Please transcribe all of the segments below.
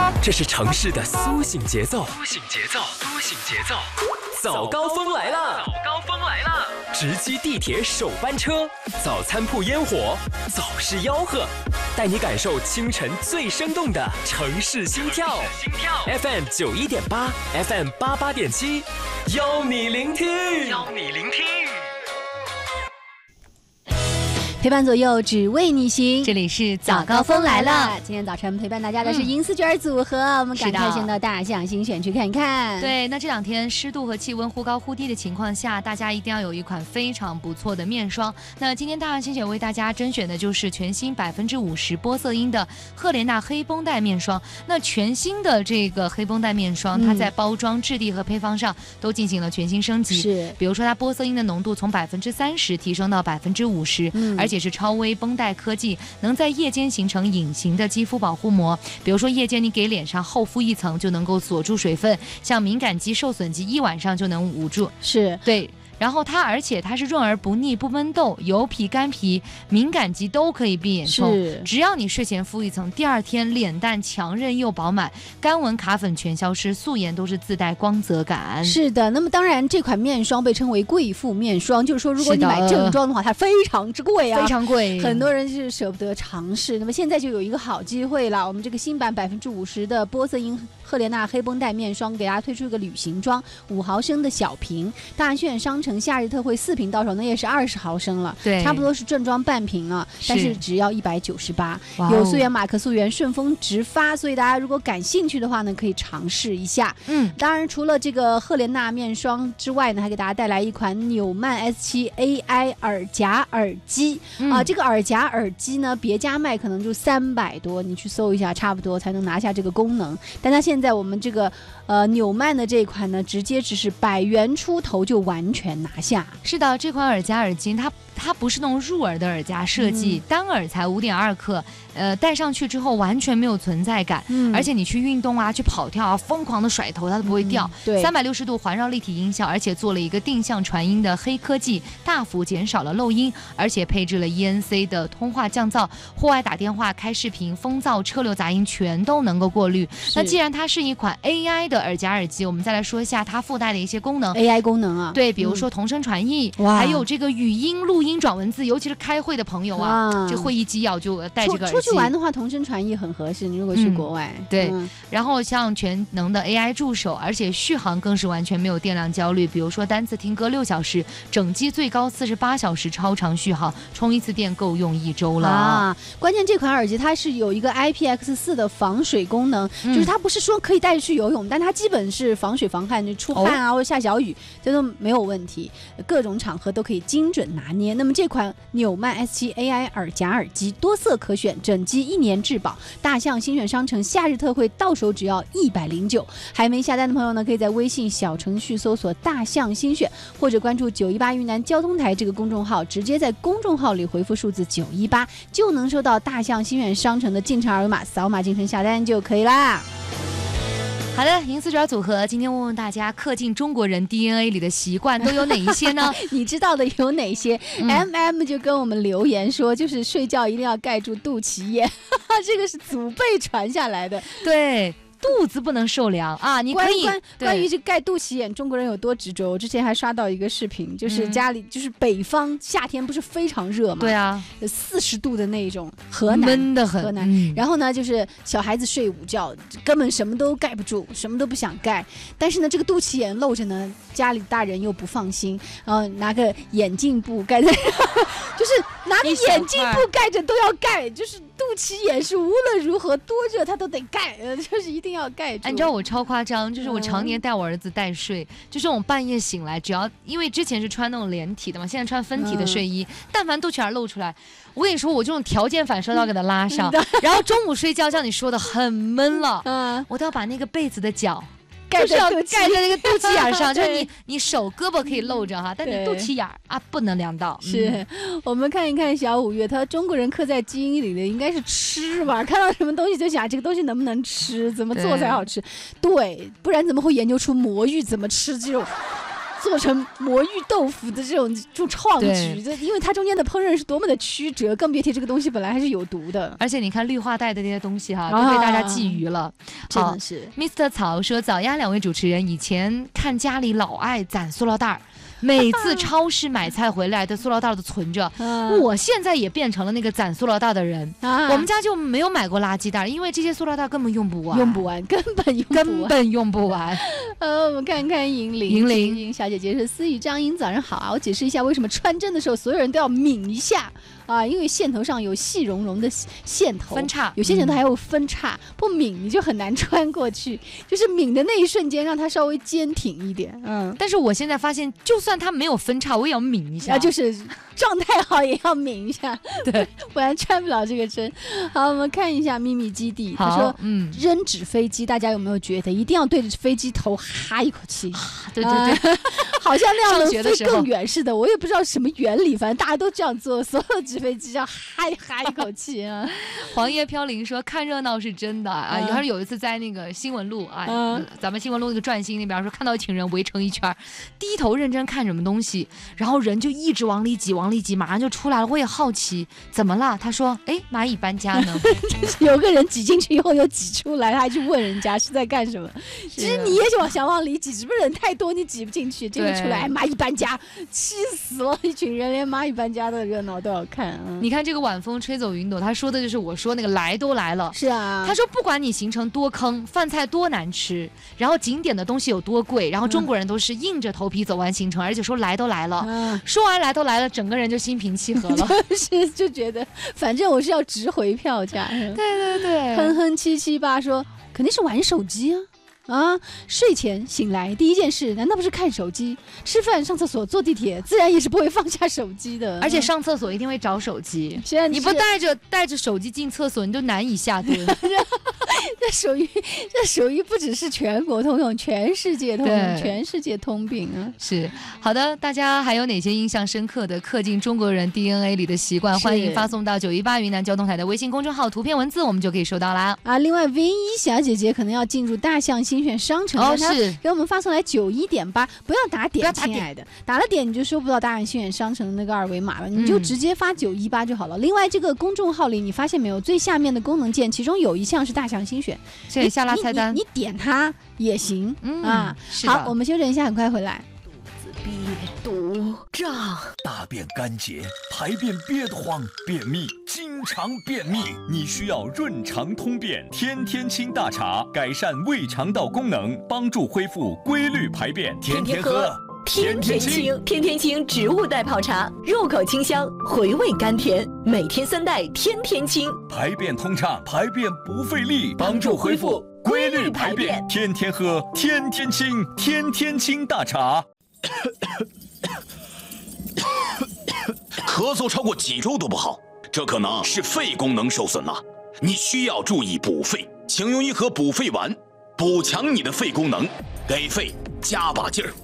这是城市的苏醒节奏，早高峰来了，直击地铁首班车，早餐铺烟火，早市吆喝，带你感受清晨最生动的城市心跳。FM 91.8 ，FM 88.7，邀你聆听。 陪伴左右，只为你行。 这里是早高峰来了。 今天早晨陪伴大家的是银丝卷组合，我们赶快先到大象新选去看一看。 对，那这两天湿度和气温忽高忽低的情况下，大家一定要有一款非常不错的面霜。那今天大象新选为大家甄选的就是全新50%玻色因的赫莲娜黑绷带面霜。那全新的这个黑绷带面霜，它在包装、质地和配方上都进行了全新升级。 是， 比如说它玻色因的浓度从30%提升到50%，而且是超微绷带科技，能在夜间形成隐形的肌肤保护膜。比如说夜间你给脸上厚敷一层，就能够锁住水分，像敏感肌、受损肌一晚上就能捂住。 是， 对。然后而且它是润而不腻，不闷痘，油皮、干皮、敏感肌都可以避眼痛。只要你睡前敷一层，第二天脸蛋强韧又饱满，干纹卡粉全消失，素颜都是自带光泽感。 是的，那么当然这款面霜被称为贵妇面霜，就是说如果你买正装的话，它非常之贵啊， 非常贵， 很多人是舍不得尝试。那么现在就有一个好机会了，我们这个新版50%的玻色因赫莲娜黑绷带面霜给大家推出一个旅行装，5毫升的小瓶，大安轩商城夏日特惠4瓶到手，那也是20毫升了， 对， 差不多是正装半瓶了，但是只要198，有素颜马克素颜顺丰直发，所以大家如果感兴趣的话呢，可以尝试一下。当然除了这个赫莲娜面霜之外呢，还给大家带来一款纽曼 S7 AI 耳夹耳机这个耳夹耳机呢，别家卖可能就300多，你去搜一下，差不多才能拿下这个功能。但它现在我们这个纽曼的这一款呢，直接只是100元出头就完全拿下。 是的，这款耳夹耳机它不是那种入耳的耳夹设计，单耳才5.2克，戴上去之后完全没有存在感，而且你去运动啊、去跑跳啊，疯狂的甩头它都不会掉。 对 ，360度环绕立体音效，而且做了一个定向传音的黑科技，大幅减少了漏音，而且配置了 ENC 的通话降噪，户外打电话、开视频、风噪、车流杂音全都能够过滤。那既然它是一款 AI 的耳夹耳机，我们再来说一下它附带的一些功能。 AI 功能啊， 对，比如说同声传译，还有这个语音录音转文字，尤其是开会的朋友啊，这会议纪要就带这个耳机。 出去玩的话，同声传译很合适。你如果去国外， 对。然后像全能的 AI 助手，而且续航更是完全没有电量焦虑。比如说单次听歌6小时，整机最高48小时超长续航，充一次电够用1周了啊！ 关键这款耳机它是有一个 IPX4 的防水功能，就是它不是说可以带着去游泳，但它基本是防水防汗，就出汗啊或者下小雨这都没有问题，各种场合都可以精准拿捏。那么这款纽曼 S7 AI 耳夹耳机多色可选，整机1年质保，大象新选商城夏日特惠到手只要109。还没下单的朋友呢，可以在微信小程序搜索大象新选，或者关注918云南交通台这个公众号，直接在公众号里回复数字918，就能收到大象新选商城的进城二维码，扫码进城下单就可以啦。 好的，银丝卷组合今天问问大家，刻进中国人 DNA 里的习惯都有哪一些呢？ 你知道的有哪些？MM 就跟我们留言说，就是睡觉一定要盖住肚脐眼，这个是祖辈传下来的。 对。肚子不能受凉啊！你可以关于这盖肚脐眼，中国人有多执着？我之前还刷到一个视频，就是家里就是北方夏天不是非常热嘛？ 对啊 ，40度的那种，河南闷得很。 河南，然后呢，就是小孩子睡午觉，根本什么都盖不住，什么都不想盖。但是呢，这个肚脐眼露着呢，家里大人又不放心，然后拿个眼镜布盖在，就是拿个眼镜布盖着都要盖，就是肚脐眼是无论如何多热他都得盖，就是一定要盖住。 你知道我超夸张，就是我常年带我儿子带睡，就是我半夜醒来，只要因为之前是穿那种连体的嘛，现在穿分体的睡衣，但凡肚脐眼露出来，我跟你说，我这种条件反射都要给他拉上。然后中午睡觉像你说的很闷了，我都要把那个被子的角就是要盖在那个肚脐眼上，就是你手胳膊可以露着哈，但你肚脐眼啊不能凉到。 是，我们看一看小五月，他中国人刻在基因里的应该是吃吧，看到什么东西就想这个东西能不能吃，怎么做才好吃，对，不然怎么会研究出魔芋怎么吃这种做成魔芋豆腐的这种创举，因为它中间的烹饪是多么的曲折，更别提这个东西本来还是有毒的。 而且你看绿化带的这些东西哈，都被大家觊觎了。 真的是。 Mr. 曹说，早呀，2位主持人，以前看家里老爱攒塑料袋。每次超市买菜回来的塑料袋都存着，我现在也变成了那个攒塑料袋的人。我们家就没有买过垃圾袋，因为这些塑料袋根本用不完，根本用不完。 我们看看银铃小姐姐是思雨张英，早上好啊！我解释一下为什么穿针的时候所有人都要抿一下啊，因为线头上有细绒绒的线头分叉， 有些线头还有分叉，不抿你就很难穿过去，就是抿的那一瞬间让它稍微坚挺一点。 但是我现在发现，就算它没有分叉，我也要抿一下， 就是状态好也要抿一下， 对， 不然穿不了这个针。好，我们看一下秘密基地，他说，扔纸飞机，大家有没有觉得一定要对着飞机头哈一口气？ 对， 好像那样能飞更远似的，我也不知道什么原理，反正大家都这样做，所有纸飞机要哈一口气啊。 黄叶飘零说，看热闹是真的啊，他说有一次在那个新闻路啊，咱们新闻路那个转心那边说，看到一群人围成一圈，低头认真看什么东西，然后人就一直往里挤，马上就出来了。我也好奇怎么了，他说蚂蚁搬家呢。 有个人挤进去以后又挤出来，他还去问人家是在干什么。其实你也想往里挤，只不过人太多你挤不进去，这个出来蚂蚁搬家，气死了，一群人连蚂蚁搬家的热闹都要看。 你看这个晚风吹走云朵，他说的就是我说那个来都来了。 是啊， 他说不管你行程多坑，饭菜多难吃，然后景点的东西有多贵，然后中国人都是硬着头皮走完行程，而且说来都来了，说完来都来了，整个人就心平气和了。 就觉得反正我是要值回票价。 对， 哼哼778说肯定是玩手机啊，睡前醒来第一件事难道不是看手机？吃饭、上厕所、坐地铁，自然也是不会放下手机的。 而且上厕所一定会找手机，你不带着手机进厕所，你都难以下蹲。 这属于不只是全国通用，全世界通用，全世界通病啊！ 是好的，大家还有哪些印象深刻的刻进中国人 DNA 里的习惯？欢迎发送到918云南交通台的微信公众号，图片文字我们就可以收到啦。 另外 V1小姐姐可能要进入大象新选商城， 是给我们发送来91.8，不要打点，亲爱的，打了点你就收不到大象新选商城的那个二维码了，你就直接发918就好了。另外这个公众号里你发现没有，最下面的功能键其中有一项是大象新选， 所以下拉菜单你点它也行。好，我们休整一下，很快回来。 憋肚胀，大便干结，排便憋得慌，便秘，经常便秘，你需要润肠通便天天清大茶，改善胃肠道功能，帮助恢复规律排便，天天喝。 天天清，天天清植物代泡茶，入口清香，回味甘甜，每天3袋，天天清， 排便通畅，排便不费力，帮助恢复规律排便，天天喝，天天清，天天清大茶。 咳嗽超过几周都不好，这可能是肺功能受损了，你需要注意补肺，请用一盒补肺丸，补强你的肺功能，给肺加把劲儿。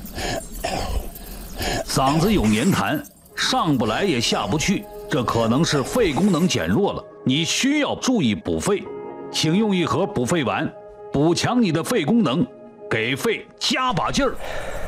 嗓子有黏痰，上不来也下不去，这可能是肺功能减弱了，你需要注意补肺，请用一盒补肺丸，补强你的肺功能，给肺加把劲儿。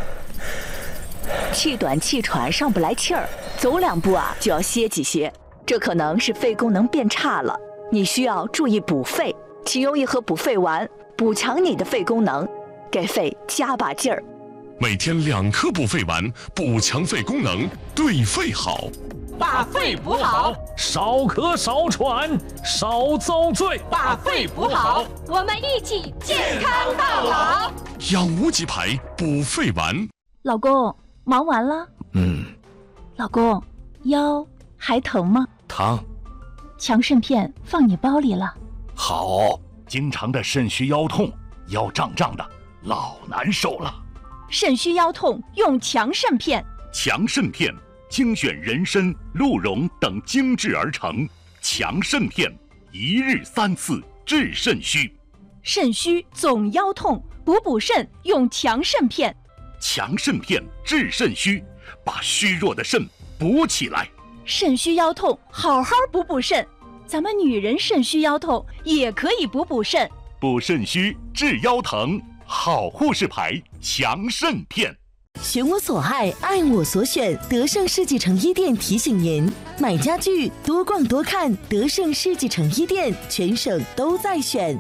气短气喘上不来气儿，走2步就要歇几歇，这可能是肺功能变差了，你需要注意补肺，请用一盒补肺丸，补强你的肺功能，给肺加把劲儿。 每天2颗补肺丸，补强肺功能，对肺好。 把肺补好， 少咳少喘少遭罪。 把肺补好，我们一起健康到老。 养无极牌补肺丸。 老公，忙完了？老公，腰还疼吗？ 疼。 强肾片放你包里了。 好。经常的肾虚腰痛，腰胀胀的，老难受了。 肾虚腰痛用强肾片。 强肾片精选人参、鹿茸等精制而成，强肾片1日3次治肾虚。 肾虚总腰痛，补肾用强肾片。 强肾片治肾虚，把虚弱的肾补起来。 肾虚腰痛好好补肾，咱们女人肾虚腰痛也可以补肾。 补肾虚治腰疼，好护士牌强肾片。 选我所爱，爱我所选。德胜世纪城一店提醒您：买家具多逛多看，德胜世纪城一店，全省都在选。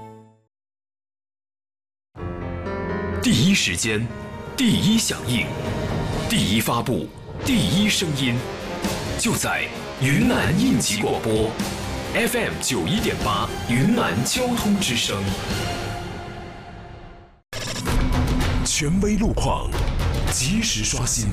第一时间，第一响应，第一发布，第一声音，就在云南应急广播 FM 91.8云南交通之声。权威路况，及时刷新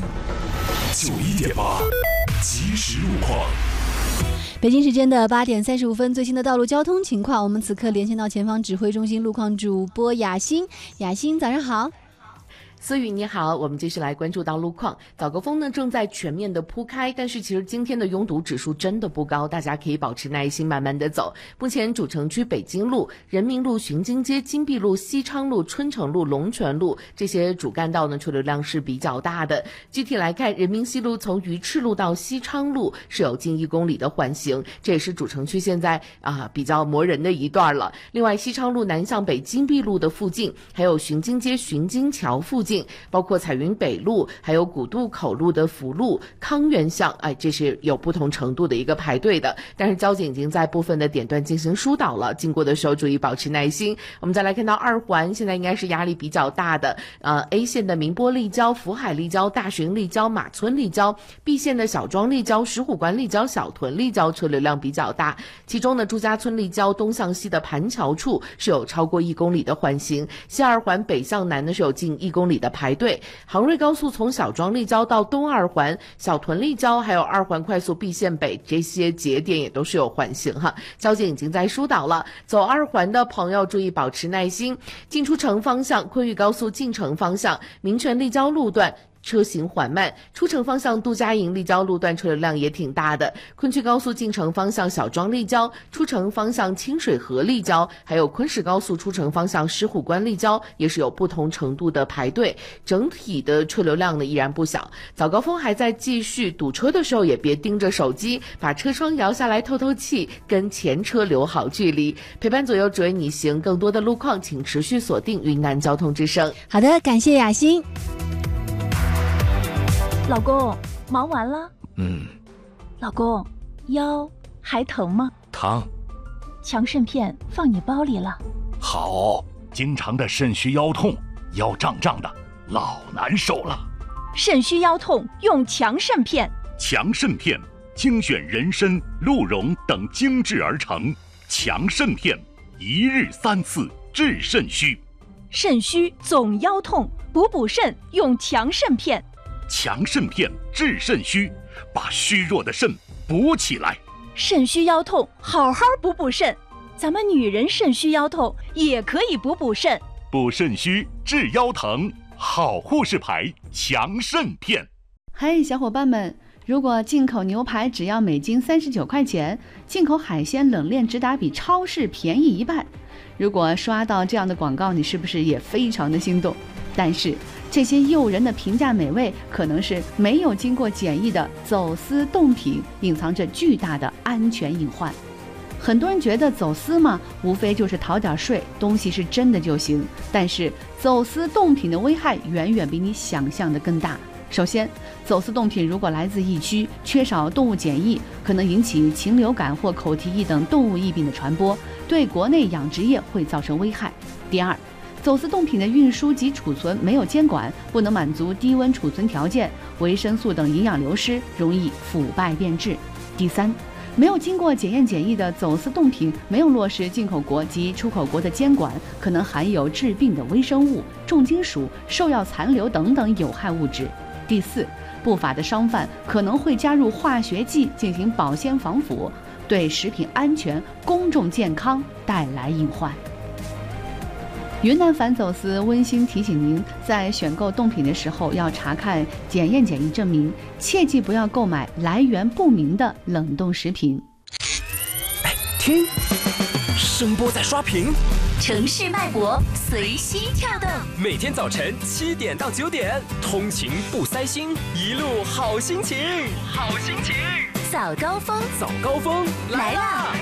91.8即时路况。 北京时间的8点35分，最新的道路交通情况，我们此刻连线到前方指挥中心路况主播雅欣。雅欣，早上好。 思雨你好，我们继续来关注到路况。早高峰呢正在全面的铺开，但是其实今天的拥堵指数真的不高，大家可以保持耐心，慢慢的走。目前主城区北京路、人民路、巡京街、金碧路、西昌路、春城路、龙泉路这些主干道呢车流量是比较大的。具体来看，人民西路从鱼翅路到西昌路是有近1公里的缓行，这也是主城区现在比较磨人的一段了。另外，西昌路南向北金碧路的附近，还有巡京街巡京桥附近，包括彩云北路还有古渡口路的福路、康源巷，这是有不同程度的一个排队的，但是交警已经在部分的点段进行疏导了，经过的时候注意保持耐心。我们再来看到2环，现在应该是压力比较大的A 线的宁波立交、福海立交、大巡立交、马村立交， B 线的小庄立交、石虎关立交、小屯立交车流量比较大，其中呢朱家村立交东向西的盘桥处是有超过1公里的缓行，西2环北向南呢是有近1公里的排队。杭瑞高速从小庄立交到东2环、小屯立交还有2环快速 B 线北这些节点也都是有缓行哈，交警已经在疏导了，走2环的朋友注意保持耐心。进出城方向，昆玉高速进城方向民权立交路段车行缓慢，出城方向杜家营立交路段车流量也挺大的。昆曲高速进城方向小庄立交，出城方向清水河立交，还有昆石高速出城方向石虎关立交也是有不同程度的排队，整体的车流量呢依然不小。早高峰还在继续，堵车的时候也别盯着手机，把车窗摇下来透透气，跟前车留好距离，陪伴左右指挥你行。更多的路况请持续锁定云南交通之声。 好的，感谢雅欣。 老公，忙完了？老公，腰还疼吗？ 疼。 强肾片放你包里了。 好，经常的肾虚腰痛，腰胀胀的，老难受了。 肾虚腰痛用强肾片。 强肾片精选人参、鹿茸等精制而成，强肾片1日3次治肾虚。 肾虚总腰痛，补肾用强肾片。 强肾片治肾虚，把虚弱的肾补起来。 肾虚腰痛，好好补肾。咱们女人肾虚腰痛也可以补肾。 补肾虚治腰疼，好护士牌强肾片。 嘿，小伙伴们，如果进口牛排只要每斤39块钱，进口海鲜冷链直达比超市便宜1半。如果刷到这样的广告，你是不是也非常的心动？但是这些诱人的平价美味可能是没有经过检疫的走私冻品，隐藏着巨大的安全隐患。很多人觉得走私嘛，无非就是逃点税，东西是真的就行。但是走私冻品的危害远远比你想象的更大。首先，走私冻品如果来自疫区，缺少动物检疫，可能引起禽流感或口蹄疫等动物疫病的传播，对国内养殖业会造成危害。第二，走私冻品的运输及储存没有监管，不能满足低温储存条件，维生素等营养流失，容易腐败变质。第三，没有经过检验检疫的走私冻品没有落实进口国及出口国的监管，可能含有致病的微生物、重金属、兽药残留等有害物质。第四，不法的商贩可能会加入化学剂进行保鲜防腐，对食品安全、公众健康带来隐患。云南反走私温馨提醒您，在选购冻品的时候要查看检验检疫证明，切记不要购买来源不明的冷冻食品。 听，声波在刷屏， 城市脉搏随心跳动。 每天早晨7点到9点，通勤不塞心，一路好心情，好心情。 早高峰， 早高峰来啦！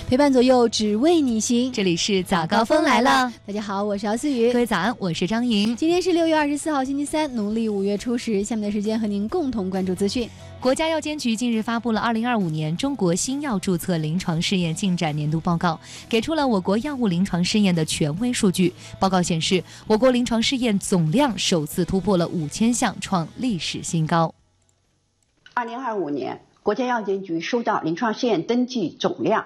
陪伴左右，只为你行。 这里是早高峰来了， 大家好，我是姚思雨。 各位早安，我是张莹。 今天是6月24号，星期三，农历5月初10。下面的时间和您共同关注资讯。 国家药监局近日发布了2025年中国新药注册临床试验进展年度报告，给出了我国药物临床试验的权威数据。报告显示，我国临床试验总量首次突破了5000项，创历史新高。 2025年，国家药监局收到临床试验登记总量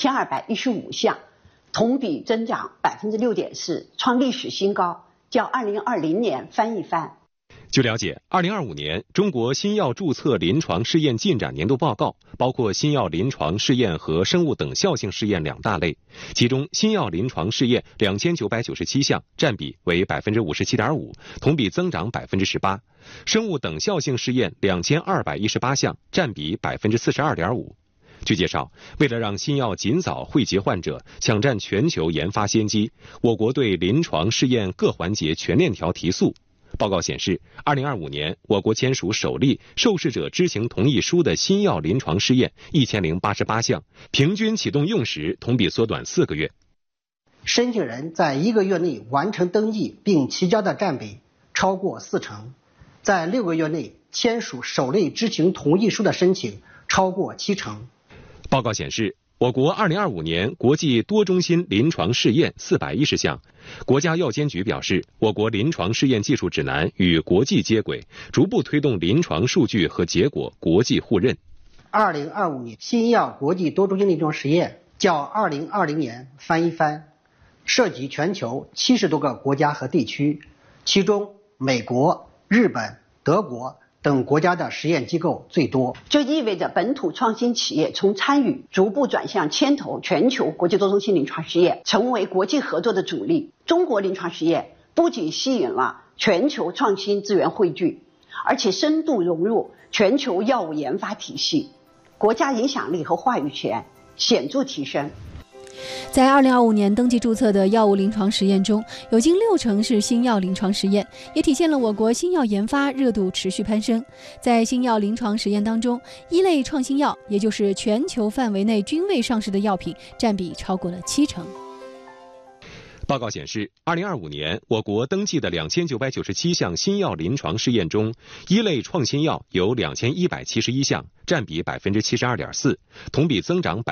5215项，同比增长6.4%，创历史新高，较2020年翻一番。 据了解，2025年中国新药注册临床试验进展年度报告包括新药临床试验和生物等效性试验两大类，其中新药临床试验2997项，占比为57.5%，同比增长18%；生物等效性试验2218项，占比42.5%。据介绍，为了让新药尽早惠及患者，抢占全球研发先机，我国对临床试验各环节全链条提速。报告显示，2025年我国签署首例受试者知情同意书的新药临床试验1088项，平均启动用时同比缩短4个月。 申请人在1个月内完成登记并提交的占比超过40%，在6个月内签署首类知情同意书的申请超过70%。 报告显示，我国2025年国际多中心临床试验410项。国家药监局表示，我国临床试验技术指南与国际接轨，逐步推动临床数据和结果国际互认。 2025年新药国际多中心临床试验较2020年翻一番，涉及全球70多个国家和地区，其中美国、日本、德国等国家的实验机构最多， 这意味着本土创新企业从参与逐步转向牵头全球国际多中心临床试验，成为国际合作的主力。中国临床试验不仅吸引了全球创新资源汇聚，而且深度融入全球药物研发体系，国家影响力和话语权显著提升。 在2025年登记注册的药物临床实验中，有近60%是新药临床实验，也体现了我国新药研发热度持续攀升。在新药临床实验当中，1类创新药，也就是全球范围内均未上市的药品，占比超过了70%。 报告显示，2025年我国登记的2997项新药临床试验中，1类创新药有2171项，占比72.4%，同比增长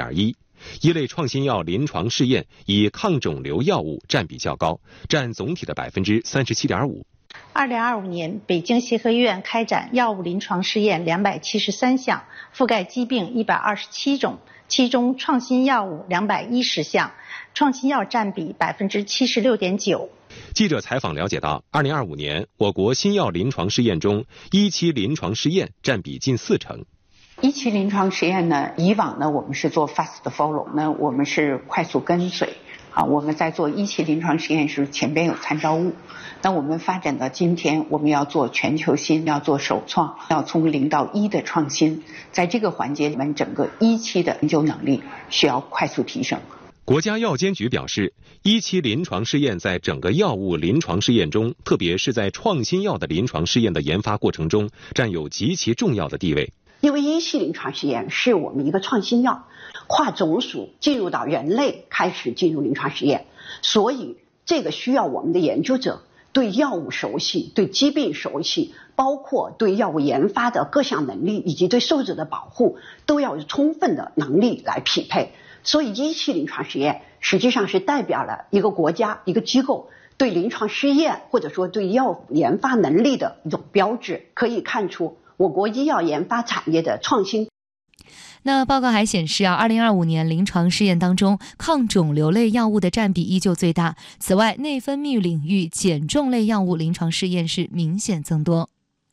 4.1%。1类创新药临床试验以抗肿瘤药物占比较高，占总体的37.5%。 2025年，北京协和医院开展药物临床试验273项，覆盖疾病127种，其中创新药物210项，创新药占比76.9%。 记者采访了解到，2025年我国新药临床试验中，1期临床试验占比近40%。 1期临床实验呢，以往呢我们是做 fast follow， 呢我们是快速跟随啊。我们在做1期临床实验时，前边有参照物。那我们发展到今天，我们要做全球新，要做首创，要从0到1的创新。在这个环节里面，整个1期的研究能力需要快速提升。 国家药监局表示，1期临床试验在整个药物临床试验中，特别是在创新药的临床试验的研发过程中，占有极其重要的地位。 因为1期临床试验是我们一个创新药跨种属进入到人类开始进入临床实验，所以这个需要我们的研究者对药物熟悉，对疾病熟悉，包括对药物研发的各项能力以及对受者的保护都要有充分的能力来匹配。所以1期临床实验实际上是代表了一个国家一个机构对临床试验或者说对药物研发能力的一种标志，可以看出我国医药研发产业的创新。 那报告还显示2025年临床试验当中，抗肿瘤类药物的占比依旧最大。此外，内分泌领域减重类药物临床试验是明显增多。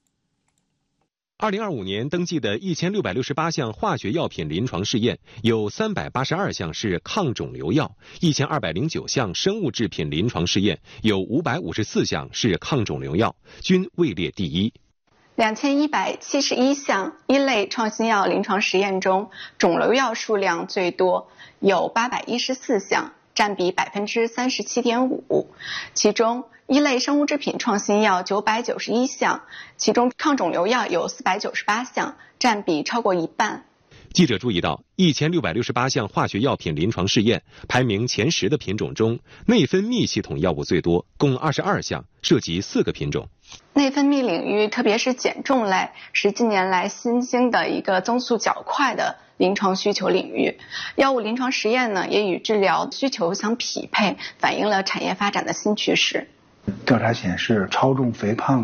2025年登记的1668项化学药品临床试验，有382项是抗肿瘤药，1209项生物制品临床试验，有554项是抗肿瘤药，均位列第一。 2171项1类创新药临床实验中，肿瘤药数量最多，有814项，占比37.5%。其中1类生物制品创新药991项，其中抗肿瘤药有498项，占比超过一半。 记者注意到，1668项化学药品临床试验，排名前10的品种中，内分泌系统药物最多，共22项，涉及4个品种。 内分泌领域，特别是减重类，是近年来新兴的一个增速较快的临床需求领域。药物临床实验呢，也与治疗需求相匹配，反映了产业发展的新趋势。 调查显示，超重肥胖